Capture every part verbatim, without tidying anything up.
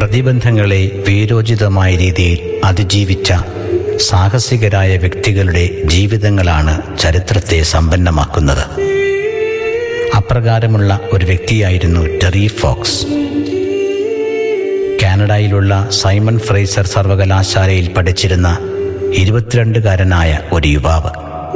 പ്രതിബന്ധങ്ങളെ വീരോചിതമായ രീതിയിൽ അതിജീവിച്ച സാഹസികരായ വ്യക്തികളുടെ ജീവിതങ്ങളാണ് ചരിത്രത്തെ സമ്പന്നമാക്കുന്നത്. അപ്രകാരമുള്ള ഒരു വ്യക്തിയായിരുന്നു ടെറി ഫോക്സ്. കാനഡയിലുള്ള സൈമൺ ഫ്രേസർ സർവകലാശാലയിൽ പഠിച്ചിരുന്ന ഇരുപത്തിരണ്ടുകാരനായ ഒരു യുവാവ്.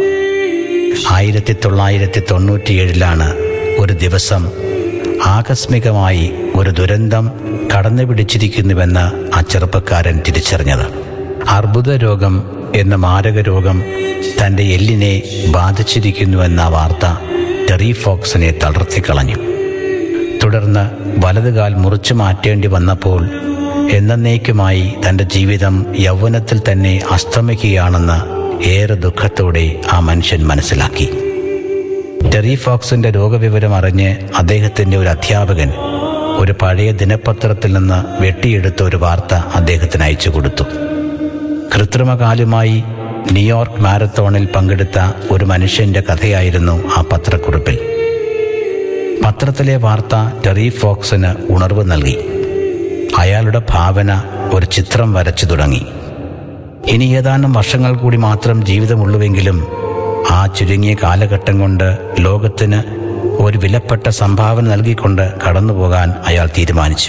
ആയിരത്തി തൊള്ളായിരത്തി തൊണ്ണൂറ്റിയേഴിലാണ് ഒരു ദിവസം ആകസ്മികമായി ഒരു ദുരന്തം കടന്നു പിടിച്ചിരിക്കുന്നുവെന്ന് ആ ചെറുപ്പക്കാരൻ തിരിച്ചറിഞ്ഞത്. അർബുദ രോഗം എന്ന മാരക രോഗം തൻ്റെ എല്ലിനെ ബാധിച്ചിരിക്കുന്നുവെന്ന വാർത്ത ടെറി ഫോക്സിനെ തളർത്തിക്കളഞ്ഞു. തുടർന്ന് വലതുകാൽ മുറിച്ചു മാറ്റേണ്ടി വന്നപ്പോൾ എന്നേക്കുമായി തൻ്റെ ജീവിതം യൗവനത്തിൽ തന്നെ അസ്തമിക്കുകയാണെന്ന് ഏറെ ദുഃഖത്തോടെ ആ മനുഷ്യൻ മനസ്സിലാക്കി. ടെറി ഫോക്സിൻ്റെ രോഗവിവരം അറിഞ്ഞ് അദ്ദേഹത്തിൻ്റെ ഒരു അധ്യാപകൻ ഒരു പഴയ ദിനപത്രത്തിൽ നിന്ന് വെട്ടിയെടുത്ത ഒരു വാർത്ത അദ്ദേഹത്തിന് അയച്ചു കൊടുത്തു. കൃത്രിമകാലുമായി ന്യൂയോർക്ക് മാരത്തോണിൽ പങ്കെടുത്ത ഒരു മനുഷ്യൻ്റെ കഥയായിരുന്നു ആ പത്രക്കുറിപ്പിൽ. പത്രത്തിലെ വാർത്ത ടെറി ഫോക്സിന് ഉണർവ് നൽകി. അയാളുടെ ഭാവന ഒരു ചിത്രം വരച്ചു തുടങ്ങി. ഇനി ഏതാനും വർഷങ്ങൾ കൂടി മാത്രം ജീവിതമുള്ളുവെങ്കിലും ആ ചുരുങ്ങിയ കാലഘട്ടം കൊണ്ട് ലോകത്തിന് ഒരു വിലപ്പെട്ട സംഭാവന നൽകിക്കൊണ്ട് കടന്നുപോകാൻ അയാൾ തീരുമാനിച്ചു.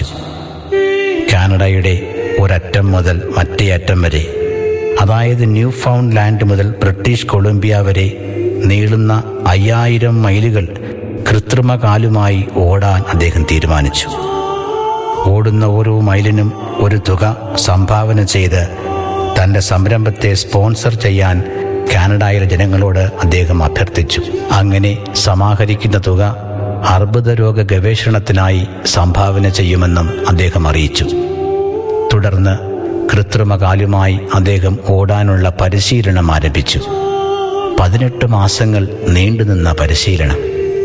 കാനഡയുടെ ഒരറ്റം മുതൽ മറ്റേ അറ്റം വരെ, അതായത് ന്യൂ ഫൗണ്ട് ലാൻഡ് മുതൽ ബ്രിട്ടീഷ് കൊളംബിയ വരെ നീളുന്ന അയ്യായിരം മൈലുകൾ കൃത്രിമ കാലുമായി ഓടാൻ അദ്ദേഹം തീരുമാനിച്ചു. ഓടുന്ന ഓരോ മൈലിനും ഒരു തുക സംഭാവന ചെയ്ത് തൻ്റെ സംരംഭത്തെ സ്പോൺസർ ചെയ്യാൻ കാനഡയിലെ ജനങ്ങളോട് അദ്ദേഹം അഭ്യർത്ഥിച്ചു. അങ്ങനെ സമാഹരിക്കുന്ന തുക അർബുദ രോഗ ഗവേഷണത്തിനായി സംഭാവന ചെയ്യുമെന്നും അദ്ദേഹം അറിയിച്ചു. തുടർന്ന് കൃത്രിമകാലുമായി അദ്ദേഹം ഓടാനുള്ള പരിശീലനം ആരംഭിച്ചു. പതിനെട്ട് മാസങ്ങൾ നീണ്ടുനിന്ന പരിശീലനം.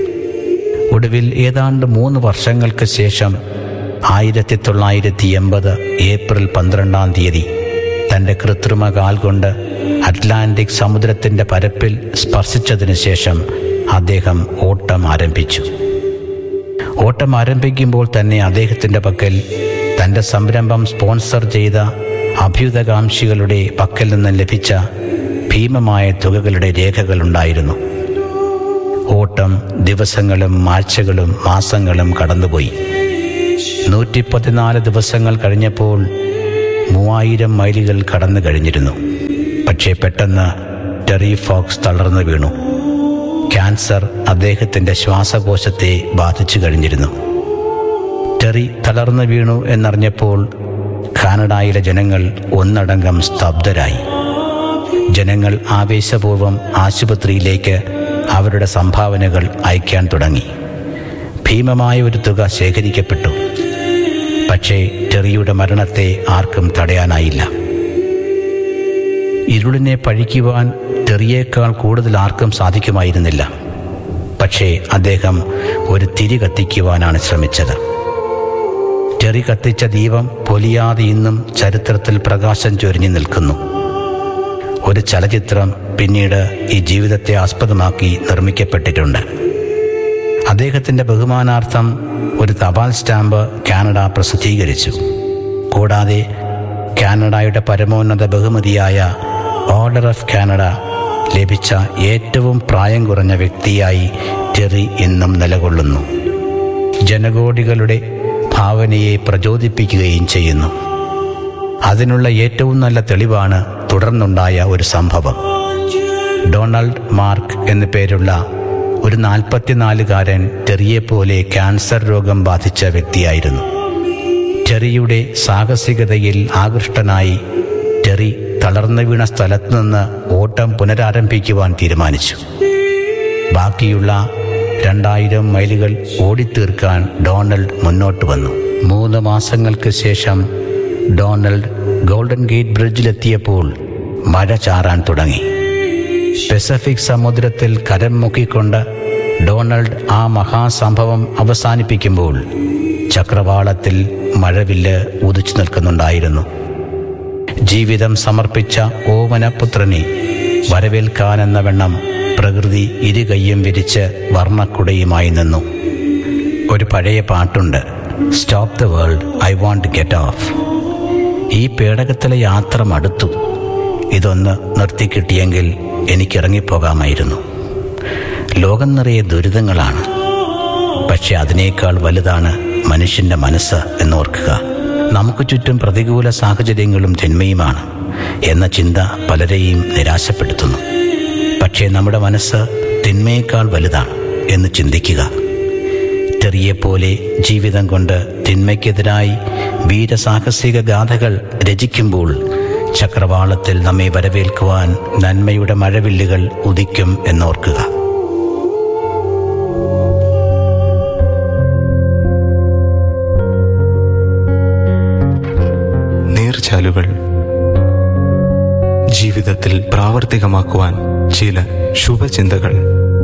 ഒടുവിൽ ഏതാണ്ട് മൂന്ന് വർഷങ്ങൾക്ക് ശേഷം ആയിരത്തി തൊള്ളായിരത്തി എൺപത് ഏപ്രിൽ പന്ത്രണ്ടാം തീയതി തൻ്റെ കൃത്രിമ കാൽ കൊണ്ട് അറ്റ്ലാന്റിക് സമുദ്രത്തിൻ്റെ പരപ്പിൽ സ്പർശിച്ചതിന് ശേഷം അദ്ദേഹം ഓട്ടം ആരംഭിച്ചു. ഓട്ടം ആരംഭിക്കുമ്പോൾ തന്നെ അദ്ദേഹത്തിൻ്റെ പക്കൽ തൻ്റെ സംരംഭം സ്പോൺസർ ചെയ്ത അഭ്യുതകാംക്ഷികളുടെ പക്കൽ നിന്ന് ലഭിച്ച ഭീമമായ തുകകളുടെ രേഖകളുണ്ടായിരുന്നു. ഓട്ടം ദിവസങ്ങളും ആഴ്ചകളും മാസങ്ങളും കടന്നുപോയി. നൂറ്റി പതിനാല് ദിവസങ്ങൾ കഴിഞ്ഞപ്പോൾ മൂവായിരം മൈലുകൾ കടന്നു കഴിഞ്ഞിരുന്നു. പക്ഷേ പെട്ടെന്ന് ടെറി ഫോക്സ് തളർന്നു വീണു. ക്യാൻസർ അദ്ദേഹത്തിൻ്റെ ശ്വാസകോശത്തെ ബാധിച്ചു കഴിഞ്ഞിരുന്നു. ടെറി തളർന്നു വീണു എന്നറിഞ്ഞപ്പോൾ കാനഡയിലെ ജനങ്ങൾ ഒന്നടങ്കം സ്തബ്ധരായി. ജനങ്ങൾ ആവേശപൂർവ്വം ആശുപത്രിയിലേക്ക് അവരുടെ സംഭാവനകൾ അയക്കാൻ തുടങ്ങി. ഭീമമായ ഒരു തുക ശേഖരിക്കപ്പെട്ടു. പക്ഷേ ടെറിയുടെ മരണത്തെ ആർക്കും തടയാനായില്ല. ഇരുളിനെ പഴിക്കുവാൻ ടെറിയേക്കാൾ കൂടുതൽ ആർക്കും സാധിക്കുമായിരുന്നില്ല. പക്ഷേ അദ്ദേഹം ഒരു തിരി കത്തിക്കുവാനാണ് ശ്രമിച്ചത്. ടെറി കത്തിച്ച ദീപം പൊലിയാതെ ഇന്നും ചരിത്രത്തിൽ പ്രകാശം ചൊരിഞ്ഞു നിൽക്കുന്നു. ഒരു ചലച്ചിത്രം പിന്നീട് ഈ ജീവിതത്തെ ആസ്പദമാക്കി നിർമ്മിക്കപ്പെട്ടിട്ടുണ്ട്. അദ്ദേഹത്തിൻ്റെ ബഹുമാനാർത്ഥം ഒരു തപാൽ സ്റ്റാമ്പ് കാനഡ പ്രസിദ്ധീകരിച്ചു. കൂടാതെ കാനഡയുടെ പരമോന്നത ബഹുമതിയായ ഓർഡർ ഓഫ് കാനഡ ലഭിച്ച ഏറ്റവും പ്രായം കുറഞ്ഞ വ്യക്തിയായി ടെറി ഇന്നും നിലകൊള്ളുന്നു. ജനകോടികളുടെ ഭാവനയെ പ്രചോദിപ്പിക്കുകയും ചെയ്യുന്നു. അതിനുള്ള ഏറ്റവും നല്ല തെളിവാണ് തുടർന്നുണ്ടായ ഒരു സംഭവം. ഡൊണാൾഡ് മാർക്ക് എന്നു പേരുള്ള ഒരു നാൽപ്പത്തിനാലുകാരൻ ടെറിയെപ്പോലെ ക്യാൻസർ രോഗം ബാധിച്ച വ്യക്തിയായിരുന്നു. ടെറിയുടെ സാഹസികതയിൽ ആകൃഷ്ടനായി ടെറി തളർന്നു വീണ സ്ഥലത്ത് നിന്ന് ഓട്ടം പുനരാരംഭിക്കുവാൻ തീരുമാനിച്ചു. ബാക്കിയുള്ള രണ്ടായിരം മൈലുകൾ ഓടിത്തീർക്കാൻ ഡൊണാൾഡ് മുന്നോട്ട് വന്നു. മൂന്ന് മാസങ്ങൾക്ക് ശേഷം ഡൊണാൾഡ് ഗോൾഡൻ ഗേറ്റ് ബ്രിഡ്ജിലെത്തിയപ്പോൾ മഴ ചാറാൻ തുടങ്ങി. പസഫിക് സമുദ്രത്തിൽ കരം മുക്കിക്കൊണ്ട് ഡൊണാൾഡ് ആ മഹാസംഭവം അവസാനിപ്പിക്കുമ്പോൾ ചക്രവാളത്തിൽ മഴവില്ല് ഉദിച്ചു നിൽക്കുന്നുണ്ടായിരുന്നു. ജീവിതം സമർപ്പിച്ച ഓമനപുത്രനെ വരവേൽക്കാനെന്ന വണ്ണം പ്രകൃതി ഇരുകയ്യും വിരിച്ച് വർണ്ണക്കുടയുമായി നിന്നു. ഒരു പഴയ പാട്ടുണ്ട്. Stop the world, I want to get of. ഈ പേടകത്തിലെ യാത്ര മടുത്തു. ഇതൊന്ന് നിർത്തിക്കിട്ടിയെങ്കിൽ എനിക്കിറങ്ങിപ്പോകാമായിരുന്നു. ലോകം നിറയെ ദുരിതങ്ങളാണ്, പക്ഷെ അതിനേക്കാൾ വലുതാണ് മനുഷ്യൻ്റെ മനസ്സ് എന്നോർക്കുക. നമുക്ക് ചുറ്റും പ്രതികൂല സാഹചര്യങ്ങളും തിന്മയുമാണ് എന്ന ചിന്ത പലരെയും നിരാശപ്പെടുത്തുന്നു. പക്ഷേ നമ്മുടെ മനസ്സ് തിന്മയേക്കാൾ വലുതാണ് എന്ന് ചിന്തിക്കുക. ടെറിയെപ്പോലെ ജീവിതം കൊണ്ട് തിന്മയ്ക്കെതിരായി വീരസാഹസിക ഗാഥകൾ രചിക്കുമ്പോൾ ചക്രവാളത്തിൽ നമ്മെ വരവേൽക്കുവാൻ നന്മയുടെ മഴവില്ലുകൾ ഉദിക്കും എന്നോർക്കുക. നീർച്ചാലുകൾ ജീവിതത്തിൽ പ്രാവർത്തികമാക്കുവാൻ ചില ശുഭചിന്തകൾ.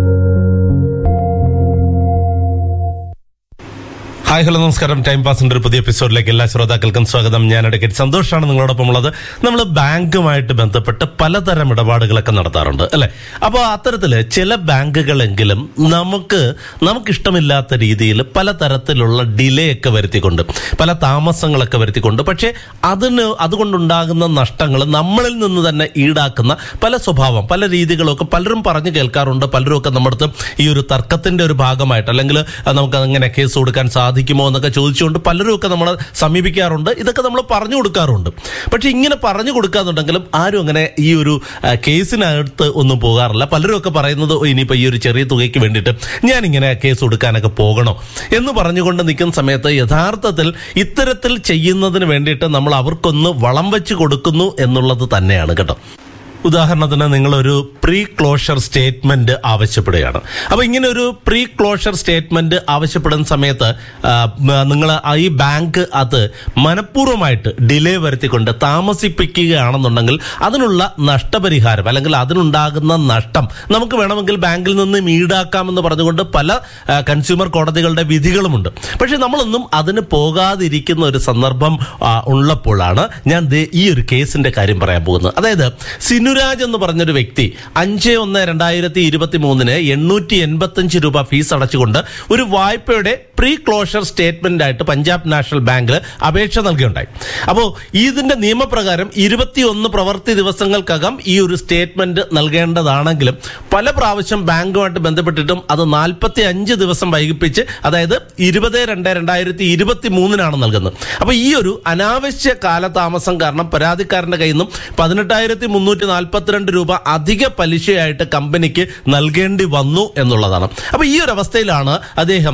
ഹായ്, ഹലോ, നമസ്കാരം. ടൈം പാസിന്റെ ഒരു പുതിയ എപ്പിസോഡിലേക്ക് എല്ലാ ശ്രോതാക്കൾക്കും സ്വാഗതം. ഞാൻ അഡ്വക്കേറ്റ് സന്തോഷാണ് നിങ്ങളോടൊപ്പം ഉള്ളത്. നമ്മൾ ബാങ്കുമായിട്ട് ബന്ധപ്പെട്ട് പലതരം ഇടപാടുകളൊക്കെ നടത്താറുണ്ട്, അല്ലെ? അപ്പോൾ അത്തരത്തില് ചില ബാങ്കുകളെങ്കിലും നമുക്ക് നമുക്കിഷ്ടമില്ലാത്ത രീതിയിൽ പലതരത്തിലുള്ള ഡിലേ ഒക്കെ വരുത്തിക്കൊണ്ട്, പല താമസങ്ങളൊക്കെ വരുത്തിക്കൊണ്ട്, പക്ഷേ അതിന് അതുകൊണ്ടുണ്ടാകുന്ന നഷ്ടങ്ങൾ നമ്മളിൽ നിന്ന് തന്നെ ഈടാക്കുന്ന പല സ്വഭാവം, പല രീതികളൊക്കെ പലരും പറഞ്ഞു കേൾക്കാറുണ്ട്. പലരും ഒക്കെ നമ്മുടെ അടുത്ത് ഈ ഒരു തർക്കത്തിന്റെ ഒരു ഭാഗമായിട്ട്, അല്ലെങ്കിൽ നമുക്ക് അങ്ങനെ കേസ് കൊടുക്കാൻ സാധിക്കും ോ എന്നൊക്കെ ചോദിച്ചുകൊണ്ട് പലരും ഒക്കെ നമ്മളെ സമീപിക്കാറുണ്ട്. ഇതൊക്കെ നമ്മൾ പറഞ്ഞു കൊടുക്കാറുണ്ട്. പക്ഷെ ഇങ്ങനെ പറഞ്ഞു കൊടുക്കാന്നുണ്ടെങ്കിലും ആരും അങ്ങനെ ഈ ഒരു കേസിനകത്ത് ഒന്നും പോകാറില്ല. പലരും ഒക്കെ പറയുന്നത് ഇനിയിപ്പോൾ ഈ ഒരു ചെറിയ തുകയ്ക്ക് വേണ്ടിയിട്ട് ഞാനിങ്ങനെ കേസ് കൊടുക്കാനൊക്കെ പോകണോ എന്ന് പറഞ്ഞുകൊണ്ട് നിൽക്കുന്ന സമയത്ത് യഥാർത്ഥത്തിൽ ഇത്തരത്തിൽ ചെയ്യുന്നതിന് വേണ്ടിയിട്ട് നമ്മൾ അവർക്കൊന്ന് വളം വെച്ച് കൊടുക്കുന്നു എന്നുള്ളത് തന്നെയാണ് കേട്ടോ. ഉദാഹരണത്തിന് നിങ്ങളൊരു പ്രീ ക്ലോഷർ സ്റ്റേറ്റ്മെന്റ് ആവശ്യപ്പെടുകയാണ്. അപ്പോൾ ഇങ്ങനെ ഒരു പ്രീ ക്ലോഷർ സ്റ്റേറ്റ്മെന്റ് ആവശ്യപ്പെടുന്ന സമയത്ത് നിങ്ങൾ ഈ ബാങ്ക് അത് മനഃപൂർവ്വമായിട്ട് ഡിലേ വരുത്തിക്കൊണ്ട് താമസിപ്പിക്കുകയാണെന്നുണ്ടെങ്കിൽ അതിനുള്ള നഷ്ടപരിഹാരം അല്ലെങ്കിൽ അതിനുണ്ടാകുന്ന നഷ്ടം നമുക്ക് വേണമെങ്കിൽ ബാങ്കിൽ നിന്ന് ഈടാക്കാമെന്ന് പറഞ്ഞുകൊണ്ട് പല കൺസ്യൂമർ കോടതികളുടെ വിധികളുമുണ്ട്. പക്ഷെ നമ്മളൊന്നും അതിന് പോകാതിരിക്കുന്ന ഒരു സന്ദർഭം ഉള്ളപ്പോഴാണ് ഞാൻ ഈ ഒരു കേസിന്റെ കാര്യം പറയാൻ പോകുന്നത്. അതായത് സിനുരാജ് എന്ന് പറഞ്ഞൊരു വ്യക്തി അഞ്ച് ഒന്ന് രണ്ടായിരത്തി ഇരുപത്തി മൂന്നിന് എണ്ണൂറ്റി എൺപത്തി അഞ്ച് രൂപ ഫീസ് അടച്ചുകൊണ്ട് ഒരു വായ്പയുടെ പ്രീ ക്ലോഷർ സ്റ്റേറ്റ്മെന്റ് ആയിട്ട് പഞ്ചാബ് നാഷണൽ ബാങ്കിൽ അപേക്ഷ നൽകുകയുണ്ടായി. അപ്പോൾ ഇതിന്റെ നിയമപ്രകാരം ഇരുപത്തിയൊന്ന് പ്രവൃത്തി ദിവസങ്ങൾക്കകം ഈ ഒരു സ്റ്റേറ്റ്മെന്റ് നൽകേണ്ടതാണെങ്കിലും പല പ്രാവശ്യം ബാങ്കുമായിട്ട് ബന്ധപ്പെട്ടിട്ടും അത് നാൽപ്പത്തി അഞ്ച് ദിവസം വൈകിപ്പിച്ച്, അതായത് ഇരുപത് രണ്ട് രണ്ടായിരത്തി ഇരുപത്തി മൂന്നിനാണ് നൽകുന്നത്. അപ്പോൾ ഈ ഒരു അനാവശ്യ കാലതാമസം കാരണം പരാതിക്കാരന്റെ കയ്യിൽ നിന്നും പതിനെട്ടായിരത്തി മുന്നൂറ്റി നാൽപ്പത്തിരണ്ട് രൂപ അധിക പലിശയായിട്ട് കമ്പനിക്ക് നൽകേണ്ടി വന്നു എന്നുള്ളതാണ്. അപ്പൊ ഈ ഒരു അവസ്ഥയിലാണ് അദ്ദേഹം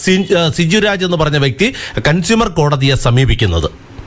സിജുരാജ് എന്ന് പറഞ്ഞ വ്യക്തി കൺസ്യൂമർ കോടതിയെ സമീപിക്കുന്നത്.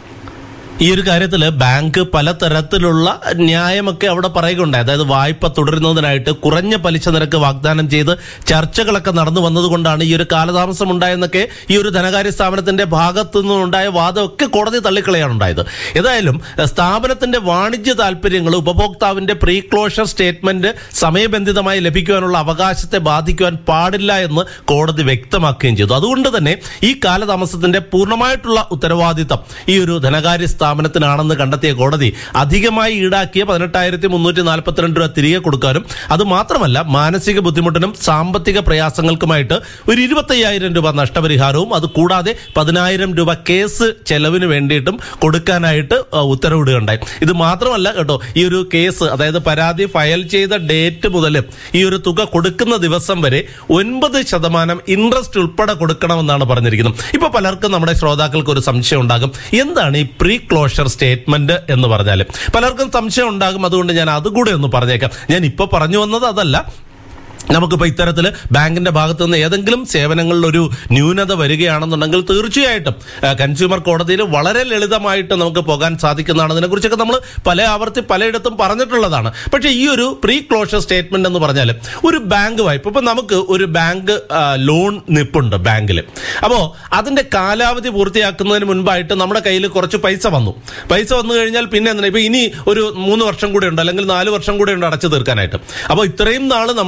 ഈ ഒരു കാര്യത്തിൽ ബാങ്ക് പലതരത്തിലുള്ള ന്യായമൊക്കെ അവിടെ പറയുകയുണ്ടായി. അതായത് വായ്പ തുടരുന്നതിനായിട്ട് കുറഞ്ഞ പലിശ നിരക്ക് വാഗ്ദാനം ചെയ്ത് ചർച്ചകളൊക്കെ നടന്നു വന്നതുകൊണ്ടാണ് ഈ ഒരു കാലതാമസം ഉണ്ടായെന്നൊക്കെ ഈ ഒരു ധനകാര്യ സ്ഥാപനത്തിന്റെ ഭാഗത്തു നിന്നുണ്ടായ വാദമൊക്കെ കോടതി തള്ളിക്കളയാണ് ഉണ്ടായത്. ഏതായാലും സ്ഥാപനത്തിന്റെ വാണിജ്യ താല്പര്യങ്ങൾ ഉപഭോക്താവിന്റെ പ്രീ ക്ലോഷർ സ്റ്റേറ്റ്മെന്റ് സമയബന്ധിതമായി ലഭിക്കുവാനുള്ള അവകാശത്തെ ബാധിക്കുവാൻ പാടില്ല എന്ന് കോടതി വ്യക്തമാക്കുകയും ചെയ്തു. അതുകൊണ്ട് തന്നെ ഈ കാലതാമസത്തിന്റെ പൂർണ്ണമായിട്ടുള്ള ഉത്തരവാദിത്തം ഈ ഒരു ധനകാര്യ സ്ഥാപനത്തിനാണെന്ന് കണ്ടെത്തിയ കോടതി അധികമായി ഈടാക്കിയ പതിനെട്ടായിരത്തി മുന്നൂറ്റി നാൽപ്പത്തിരണ്ട് രൂപ തിരികെ കൊടുക്കാനും അത് മാത്രമല്ല മാനസിക ബുദ്ധിമുട്ടിനും സാമ്പത്തിക പ്രയാസങ്ങൾക്കുമായിട്ട് ഒരു ഇരുപത്തയ്യായിരം രൂപ നഷ്ടപരിഹാരവും അത് കൂടാതെ പതിനായിരം രൂപ കേസ് ചെലവിന് വേണ്ടിയിട്ടും കൊടുക്കാനായിട്ട് ഉത്തരവിടുകയുണ്ടായി. ഇത് മാത്രമല്ല കേട്ടോ, ഈ ഒരു കേസ് അതായത് പരാതി ഫയൽ ചെയ്ത ഡേറ്റ് മുതൽ ഈ ഒരു തുക കൊടുക്കുന്ന ദിവസം വരെ ഒൻപത് ശതമാനം ഇൻട്രസ്റ്റ് ഉൾപ്പെടെ കൊടുക്കണമെന്നാണ് പറഞ്ഞിരിക്കുന്നത്. ഇപ്പൊ പലർക്കും നമ്മുടെ ശ്രോതാക്കൾക്ക് ഒരു സംശയം ഉണ്ടാകും, എന്താണ് ഈ പ്രീ ക്ലോഷർ സ്റ്റേറ്റ്മെന്റ് എന്ന് പറഞ്ഞാൽ പലർക്കും സംശയം ഉണ്ടാകും. അതുകൊണ്ട് ഞാൻ അതുകൂടെ ഒന്ന് പറഞ്ഞേക്കാം. ഞാൻ ഇപ്പൊ പറഞ്ഞു വന്നത് അതല്ല. നമുക്കിപ്പോൾ ഇത്തരത്തിൽ ബാങ്കിന്റെ ഭാഗത്ത് നിന്ന് ഏതെങ്കിലും സേവനങ്ങളിൽ ഒരു ന്യൂനത വരികയാണെന്നുണ്ടെങ്കിൽ തീർച്ചയായിട്ടും കൺസ്യൂമർ കോടതിയിൽ വളരെ ലളിതമായിട്ട് നമുക്ക് പോകാൻ സാധിക്കുന്നതാണ്. അതിനെക്കുറിച്ചൊക്കെ നമ്മൾ പല ആവർത്തി പലയിടത്തും പറഞ്ഞിട്ടുള്ളതാണ്. പക്ഷേ ഈ ഒരു പ്രീ ക്ലോഷർ സ്റ്റേറ്റ്മെന്റ് എന്ന് പറഞ്ഞാൽ ഒരു ബാങ്ക് വായ്പ, ഇപ്പം നമുക്ക് ഒരു ബാങ്ക് ലോൺ നിപ്പുണ്ട് ബാങ്കിൽ. അപ്പോൾ അതിന്റെ കാലാവധി പൂർത്തിയാക്കുന്നതിന് മുൻപായിട്ട് നമ്മുടെ കയ്യിൽ കുറച്ച് പൈസ വന്നു. പൈസ വന്നു കഴിഞ്ഞാൽ പിന്നെ എന്തിനാ ഇപ്പൊ ഇനി ഒരു മൂന്ന് വർഷം കൂടെ ഉണ്ട് അല്ലെങ്കിൽ നാല് വർഷം കൂടെ ഉണ്ട് അടച്ചു തീർക്കാനായിട്ട്. അപ്പോൾ ഇത്രയും നാൾ നമ്മുടെ കയ്യിൽ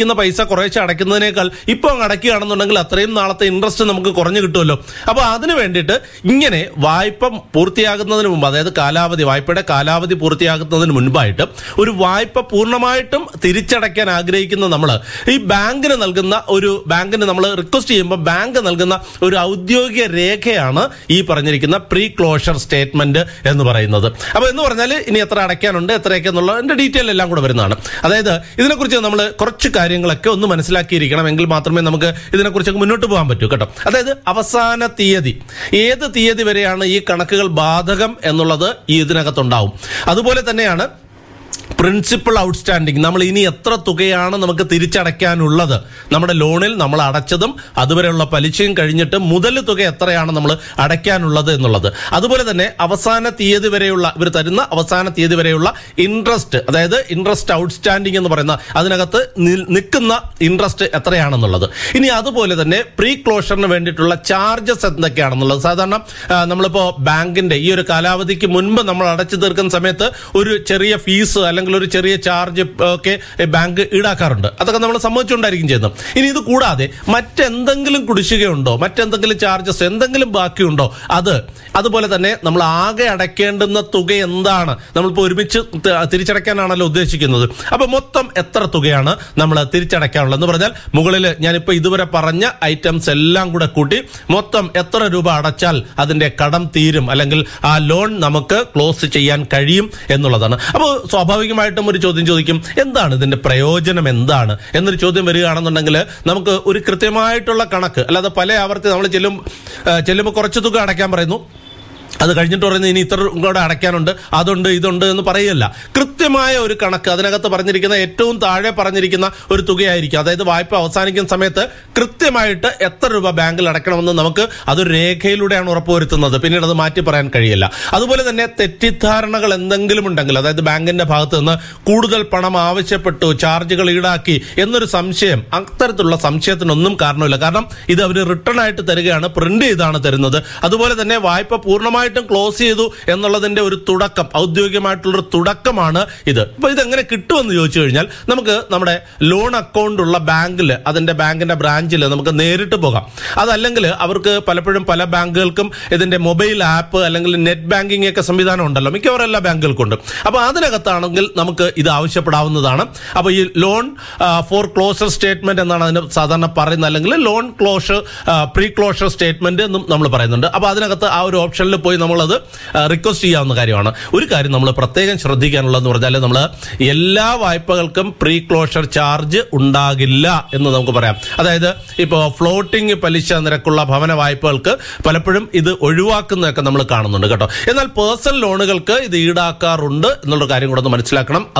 ഇരിക്കുന്ന പൈസ കുറേശ്ശെ അടയ്ക്കുന്നതിനേക്കാൾ ഇപ്പോൾ അങ്ങ് അടയ്ക്കുകയാണെന്നുണ്ടെങ്കിൽ അത്രയും നാളത്തെ ഇൻട്രസ്റ്റ് നമുക്ക് കുറഞ്ഞു കിട്ടുമല്ലോ. അപ്പോൾ അതിന് വേണ്ടിയിട്ട് ഇങ്ങനെ വായ്പ പൂർത്തിയാകുന്നതിന് മുമ്പ്, അതായത് കാലാവധി വായ്പയുടെ കാലാവധി പൂർത്തിയാകുന്നതിന് മുൻപായിട്ട് ഒരു വായ്പ പൂർണ്ണമായിട്ടും തിരിച്ചടയ്ക്കാൻ ആഗ്രഹിക്കുന്ന നമ്മൾ ഈ ബാങ്കിന് നൽകുന്ന ഒരു ബാങ്കിന് നമ്മൾ റിക്വസ്റ്റ് ചെയ്യുമ്പോൾ ബാങ്ക് നൽകുന്ന ഒരു ഔദ്യോഗിക രേഖയാണ് ഈ പറഞ്ഞിരിക്കുന്ന പ്രീ ക്ലോഷർ സ്റ്റേറ്റ്മെന്റ് എന്ന് പറയുന്നത്. അപ്പോൾ എന്ന് പറഞ്ഞാൽ ഇനി എത്ര അടയ്ക്കാനുണ്ട് എത്രയൊക്കെ എന്നുള്ളതിന്റെ ഡീറ്റെയിൽ എല്ലാം കൂടെ വരുന്നതാണ്. അതായത് ഇതിനെക്കുറിച്ച് നമ്മൾ കുറച്ച് കാര്യങ്ങളൊക്കെ ഒന്ന് മനസ്സിലാക്കിയിരിക്കണം, എങ്കിൽ മാത്രമേ നമുക്ക് ഇതിനെക്കുറിച്ച് മുന്നോട്ട് പോകാൻ പറ്റൂ കേട്ടോ. അതായത് അവസാന തീയതി, ഏത് തീയതി വരെയാണ് ഈ കണക്കുകൾ ബാധകം എന്നുള്ളത് ഈ ഇതിനകത്തുണ്ടാവും. അതുപോലെ തന്നെയാണ് പ്രിൻസിപ്പൽ ഔട്ട്സ്റ്റാൻഡിങ്, നമ്മൾ ഇനി എത്ര തുകയാണ് നമുക്ക് തിരിച്ചടയ്ക്കാനുള്ളത്, നമ്മുടെ ലോണിൽ നമ്മൾ അടച്ചതും അതുവരെയുള്ള പലിശയും കഴിഞ്ഞിട്ട് മുതൽ തുക എത്രയാണ് നമ്മൾ അടയ്ക്കാനുള്ളത് എന്നുള്ളത്. അതുപോലെ തന്നെ അവസാന തീയതി വരെയുള്ള ഇവർ തരുന്ന അവസാന തീയതി വരെയുള്ള ഇൻട്രസ്റ്റ്, അതായത് ഇൻട്രസ്റ്റ് ഔട്ട്സ്റ്റാൻഡിങ് എന്ന് പറയുന്ന അതിനകത്ത് നിൽക്കുന്ന ഇൻട്രസ്റ്റ് എത്രയാണെന്നുള്ളത്. ഇനി അതുപോലെ തന്നെ പ്രീ ക്ലോഷറിന് വേണ്ടിയിട്ടുള്ള ചാർജസ് എന്തൊക്കെയാണെന്നുള്ളത്. സാധാരണ നമ്മളിപ്പോൾ ബാങ്കിന്റെ ഈ ഒരു കാലാവധിക്ക് മുൻപ് നമ്മൾ അടച്ചു തീർക്കുന്ന സമയത്ത് ഒരു ചെറിയ ഫീസ് അല്ലെങ്കിൽ ഒരു ചെറിയ ചാർജ് ഒക്കെ ബാങ്ക് ഈടാക്കാറുണ്ട്. അതൊക്കെ നമ്മൾ സമ്മതിച്ചുകൊണ്ടായിരിക്കും ചെയ്യുന്നത്. ഇനി ഇത് കൂടാതെ മറ്റെന്തെങ്കിലും കുടിശ്ശികയുണ്ടോ, മറ്റെന്തെങ്കിലും ചാർജസ് എന്തെങ്കിലും ബാക്കിയുണ്ടോ, അത് അതുപോലെ തന്നെ നമ്മൾ ആകെ അടയ്ക്കേണ്ടുന്ന തുക എന്താണ്, നമ്മളിപ്പോൾ ഒരുമിച്ച് തിരിച്ചടയ്ക്കാനാണല്ലോ ഉദ്ദേശിക്കുന്നത്. അപ്പൊ മൊത്തം എത്ര തുകയാണ് നമ്മൾ തിരിച്ചടയ്ക്കാനുള്ളത് എന്ന് പറഞ്ഞാൽ മുകളിൽ ഞാനിപ്പോൾ ഇതുവരെ പറഞ്ഞ ഐറ്റംസ് എല്ലാം കൂടെ കൂട്ടി മൊത്തം എത്ര രൂപ അടച്ചാൽ അതിന്റെ കടം തീരും, അല്ലെങ്കിൽ ആ ലോൺ നമുക്ക് ക്ലോസ് ചെയ്യാൻ കഴിയും എന്നുള്ളതാണ്. അപ്പോൾ സ്വാഭാവികമായിട്ടും ഒരു ചോദ്യം ചോദിക്കും, എന്താണ് ഇതിന്റെ പ്രയോജനം, എന്താണ് എന്നൊരു ചോദ്യം വരികയാണെന്നുണ്ടെങ്കിൽ നമുക്ക് ഒരു കൃത്യമായിട്ടുള്ള കണക്ക്, അല്ലാതെ പല ആവർത്തി നമ്മൾ ചെല്ലും ചെല്ലുമ്പോൾ കുറച്ച് തുക അടയ്ക്കാൻ പറയുന്നു, അത് കഴിഞ്ഞിട്ട് പറയുന്നത് ഇനി ഇത്ര കൂടെ അടയ്ക്കാനുണ്ട്, അതുണ്ട് ഇതുണ്ട് എന്ന് പറയല്ല. കൃത്യമായ ഒരു കണക്ക് അതിനകത്ത് പറഞ്ഞിരിക്കുന്ന ഏറ്റവും താഴെ പറഞ്ഞിരിക്കുന്ന ഒരു തുകയായിരിക്കും. അതായത് വായ്പ അവസാനിക്കുന്ന സമയത്ത് കൃത്യമായിട്ട് എത്ര രൂപ ബാങ്കിൽ അടയ്ക്കണമെന്ന് നമുക്ക് അതൊരു രേഖയിലൂടെയാണ് ഉറപ്പുവരുത്തുന്നത്. പിന്നീട് അത് മാറ്റി പറയാൻ കഴിയില്ല. അതുപോലെ തന്നെ തെറ്റിദ്ധാരണകൾ എന്തെങ്കിലും ഉണ്ടെങ്കിൽ, അതായത് ബാങ്കിന്റെ ഭാഗത്ത് നിന്ന് കൂടുതൽ പണം ആവശ്യപ്പെട്ടു, ചാർജുകൾ ഈടാക്കി എന്നൊരു സംശയം, അത്തരത്തിലുള്ള സംശയത്തിനൊന്നും കാരണമില്ല. കാരണം ഇത് അവർ റിട്ടേൺ ആയിട്ട് തരികയാണ്, പ്രിന്റ് ചെയ്താണ് തരുന്നത്. അതുപോലെ തന്നെ വായ്പ പൂർണ്ണമായിട്ട് ക്ലോസ് ചെയ്തു എന്നുള്ളതിന്റെ ഒരു തുടക്കം, ഔദ്യോഗികമായിട്ടുള്ളൊരു തുടക്കമാണ് ഇത്. അപ്പൊ ഇതെങ്ങനെ കിട്ടുമെന്ന് ചോദിച്ചു കഴിഞ്ഞാൽ നമുക്ക് നമ്മുടെ ലോൺ അക്കൗണ്ട് ഉള്ള ബാങ്കിൽ, അതിന്റെ ബാങ്കിന്റെ ബ്രാഞ്ചിൽ നമുക്ക് നേരിട്ട് പോകാം. അതല്ലെങ്കിൽ അവർക്ക് പലപ്പോഴും പല ബാങ്കുകൾക്കും ഇതിന്റെ മൊബൈൽ ആപ്പ് അല്ലെങ്കിൽ നെറ്റ് ബാങ്കിങ് ഒക്കെ സംവിധാനം ഉണ്ടല്ലോ, മിക്കവാറും എല്ലാ ബാങ്കുകൾക്കുണ്ട്. അപ്പൊ അതിനകത്താണെങ്കിൽ നമുക്ക് ഇത് ആവശ്യപ്പെടാവുന്നതാണ്. അപ്പൊ ഈ ലോൺ ഫോർ ക്ലോഷർ സ്റ്റേറ്റ്മെന്റ് എന്നാണ് അതിന് സാധാരണ പറയുന്നത്, അല്ലെങ്കിൽ loan closure pre closure statement എന്നും നമ്മൾ പറയുന്നുണ്ട്. അപ്പൊ അതിനകത്ത് ആ ഒരു ഓപ്ഷനിൽ പോയി നമ്മളത് റിക്വസ്റ്റ് ചെയ്യാവുന്ന കാര്യമാണ്. ഒരു കാര്യം നമ്മൾ പ്രത്യേകം ശ്രദ്ധിക്കാനുള്ളതെന്ന് പറഞ്ഞാൽ, നമ്മൾ എല്ലാ വായ്പകൾക്കും പ്രീ ക്ലോഷർ ചാർജ് ഉണ്ടാകില്ല എന്ന് നമുക്ക് പറയാം. അതായത് ഇപ്പോൾ ഫ്ലോട്ടിംഗ് പലിശ നിരക്കുള്ള ഭവന വായ്പകൾക്ക് പലപ്പോഴും ഇത് ഒഴിവാക്കുന്നതൊക്കെ നമ്മൾ കാണുന്നുണ്ട് കേട്ടോ. എന്നാൽ പേഴ്സണൽ ലോണുകൾക്ക് ഇത് ഈടാക്കാറുണ്ട് എന്നുള്ള കാര്യം കൂടെ ഒന്ന് മനസ്സിലാക്കണം.